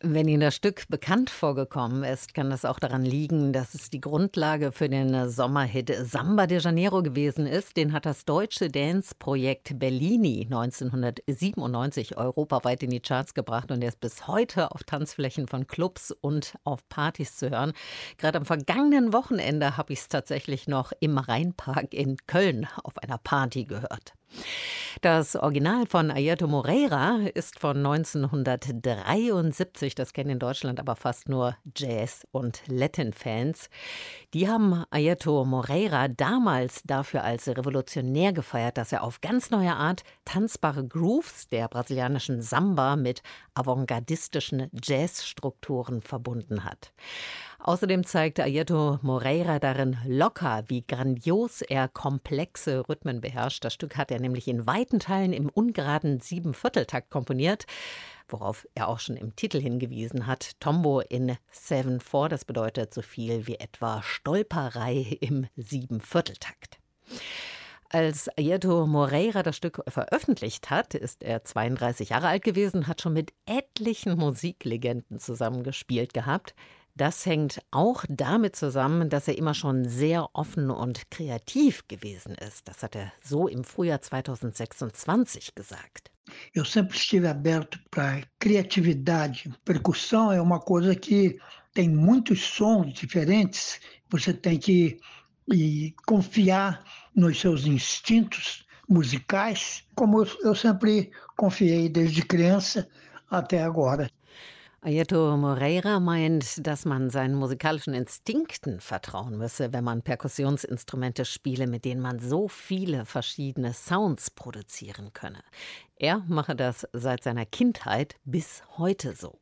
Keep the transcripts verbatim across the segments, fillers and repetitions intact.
Wenn Ihnen das Stück bekannt vorgekommen ist, kann das auch daran liegen, dass es die Grundlage für den Sommerhit Samba de Janeiro gewesen ist. Den hat das deutsche Dance-Projekt Bellini neunzehnhundertsiebenundneunzig europaweit in die Charts gebracht und er ist bis heute auf Tanzflächen von Clubs und auf Partys zu hören. Gerade am vergangenen Wochenende habe ich es tatsächlich noch im Rheinpark in Köln auf einer Party gehört. Das Original von Airto Moreira ist von neunzehnhundertdreiundsiebzig. Das kennen in Deutschland aber fast nur Jazz- und Latin-Fans. Die haben Airto Moreira damals dafür als revolutionär gefeiert, dass er auf ganz neue Art tanzbare Grooves der brasilianischen Samba mit avantgardistischen Jazzstrukturen verbunden hat. Außerdem zeigte Airto Moreira darin locker, wie grandios er komplexe Rhythmen beherrscht. Das Stück hat er nämlich in weiten Teilen im ungeraden Siebenvierteltakt komponiert, worauf er auch schon im Titel hingewiesen hat. Tombo in Seven Four, das bedeutet so viel wie etwa Stolperei im Siebenvierteltakt. Als Airto Moreira das Stück veröffentlicht hat, ist er zweiunddreißig Jahre alt gewesen, hat schon mit etlichen Musiklegenden zusammengespielt gehabt. Das hängt auch damit zusammen, dass er immer schon sehr offen und kreativ gewesen ist. Das hat er so im Frühjahr zweitausendsechsundzwanzig gesagt. Eu sempre estive aberto para criatividade. Percussão é uma coisa que tem muitos sons diferentes. Você tem que e confiar nos seus instintos musicais, como eu, eu sempre confiei desde criança até agora. Airto Moreira meint, dass man seinen musikalischen Instinkten vertrauen müsse, wenn man Perkussionsinstrumente spiele, mit denen man so viele verschiedene Sounds produzieren könne. Er mache das seit seiner Kindheit bis heute so.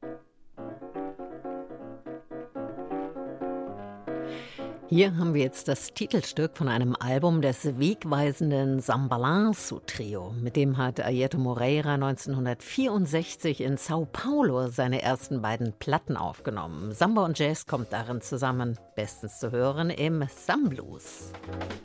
Hier haben wir jetzt das Titelstück von einem Album des wegweisenden Sambalanço-Trio. Mit dem hat Airto Moreira neunzehnhundertvierundsechzig in Sao Paulo seine ersten beiden Platten aufgenommen. Samba und Jazz kommt darin zusammen, bestens zu hören im Samblues.